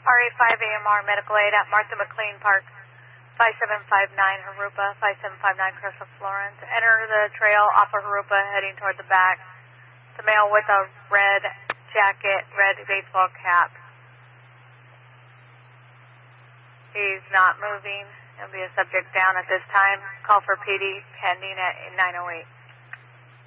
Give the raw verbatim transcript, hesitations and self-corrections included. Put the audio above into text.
R A five A M R medical aid at Martha McLean Park, five seven five nine Harupa, five seven five nine Crystal Florence. Enter the trail off of Harupa heading toward the back. The male with a red jacket, red baseball cap. He's not moving. There'll be a subject down at this time. Call for P D pending at nine oh eight.